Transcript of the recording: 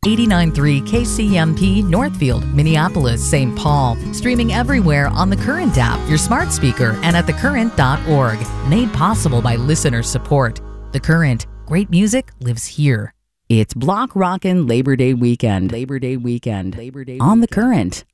89.3 KCMP Northfield, Minneapolis, St. Paul. Streaming everywhere on the Current app, your smart speaker, and at thecurrent.org. Made possible by listener support. The Current. Great music lives here. It's Block Rockin' Labor Day weekend. On the Current.